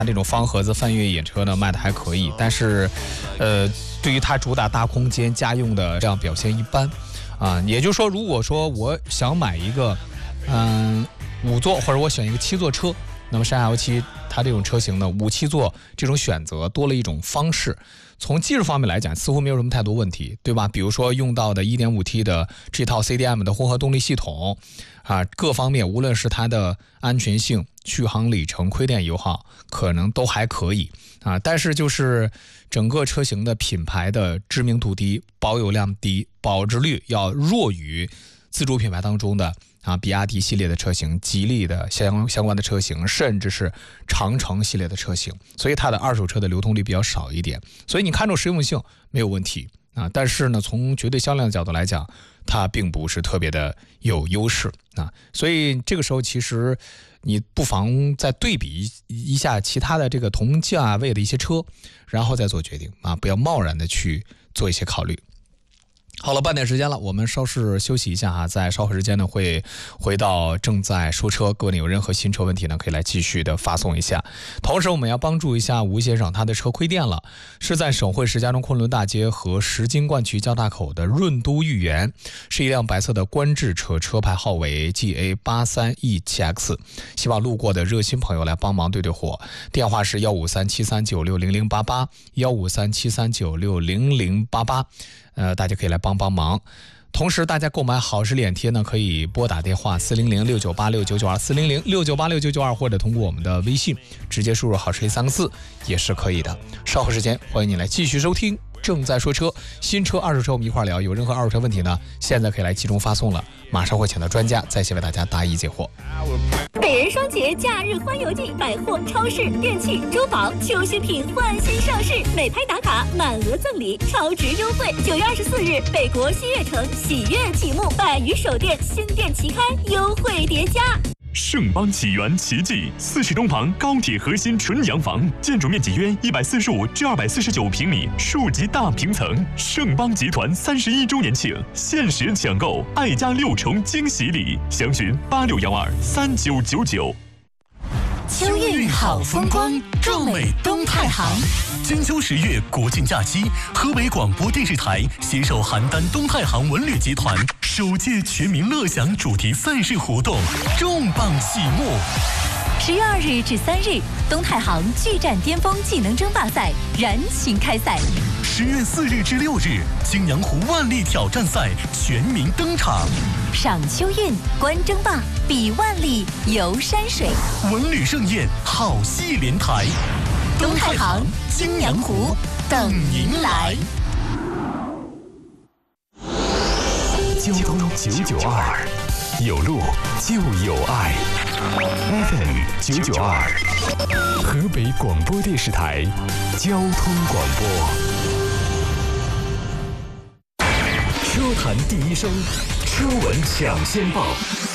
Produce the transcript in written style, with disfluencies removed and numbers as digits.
这种方盒子泛越野车呢卖的还可以，但是，对于它主打大空间家用的这样表现一般，啊，也就是说，如果说我想买一个5座或者我选一个7座车，那么山海 L7它这种车型呢5、7座这种选择多了一种方式。从技术方面来讲，似乎没有什么太多问题，对吧？比如说用到的 1.5T 的这套 CDM 的混合动力系统啊，各方面无论是它的安全性、续航里程、亏电油耗，可能都还可以啊。但是就是整个车型的品牌的知名度低、保有量低、保值率要弱于自主品牌当中的比亚迪系列的车型、吉利的相关的车型，甚至是长城系列的车型，所以它的二手车的流通率比较少一点。所以你看重实用性没有问题啊，但是呢，从绝对销量的角度来讲，它并不是特别的有优势啊。所以这个时候，其实你不妨再对比一下其他的这个同价位的一些车，然后再做决定啊，不要贸然的去做一些考虑。好了，半点时间了，我们稍事休息一下哈，在稍后时间呢会回到正在说车，各位有任何新车问题呢，可以来继续的发送一下。同时我们要帮助一下吴先生，他的车亏电了，是在省会石家庄昆仑大街和石金冠渠交大口的润都豫园，是一辆白色的观致车，车牌号为 GA83EXX， 希望路过的热心朋友来帮忙对对火，电话是15373960088 15373960088，大家可以来帮忙。同时大家购买好事脸贴呢，可以拨打电话40069869924 40069869992，或者通过我们的微信直接输入好事3个字也是可以的。稍后时间欢迎你来继续收听正在说车，新车二手车我们一块聊，有任何二手车问题呢，现在可以来集中发送了，马上会请到专家在线为大家答疑解惑。 北人双节假日欢游季，百货、超市、电器、珠宝、秋新品换新上市，美拍打卡满额赠礼，超值优惠。9月24日，北国新悦城喜悦启幕，100余手店新店齐开，优惠叠加。 盛邦启源奇迹，40东旁高铁核心纯洋房，建筑面积约145至249平米，数级大平层。盛邦集团31周年庆，限时抢购爱家6重惊喜礼，详询86123999。 秋韵好风光，壮美东太行。金秋10月国庆假期，河北广播电视台携手邯郸东太行文旅集团首届全民乐享主题赛事活动重磅启幕。 10月2日至3日，东太行巨战巅峰技能争霸赛燃情开赛。 10月4日至6日，青阳湖万历挑战赛全民登场。 赏秋韵，观争霸，比万历，游山水， 文旅盛宴，好戏连台。 东太行、青阳湖等您来。 交通992，有路就有爱。FM 992，河北广播电视台交通广播。车坛第一声，车闻抢先报。